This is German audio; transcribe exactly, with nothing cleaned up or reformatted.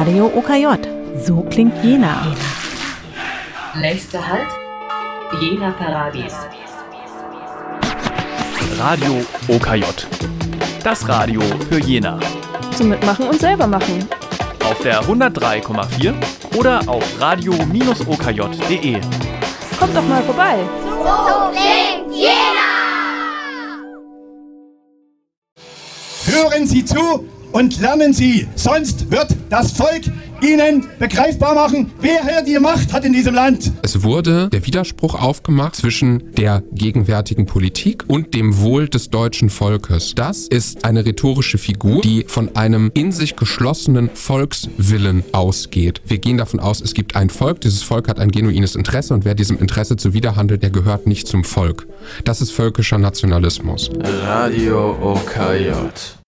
Radio O K J. So klingt Jena. Nächster Halt, Jena Paradies. Radio O K J. Das Radio für Jena. Zum Mitmachen und selber machen. Auf der hundertdrei Komma vier oder auf radio Bindestrich o k j punkt d e. Kommt doch mal vorbei. So klingt Jena! Hören Sie zu und lernen Sie, sonst wird das Volk Ihnen begreifbar machen, wer hier die Macht hat in diesem Land. Es wurde der Widerspruch aufgemacht zwischen der gegenwärtigen Politik und dem Wohl des deutschen Volkes. Das ist eine rhetorische Figur, die von einem in sich geschlossenen Volkswillen ausgeht. Wir gehen davon aus, es gibt ein Volk, dieses Volk hat ein genuines Interesse und wer diesem Interesse zuwiderhandelt, der gehört nicht zum Volk. Das ist völkischer Nationalismus. Radio O K J.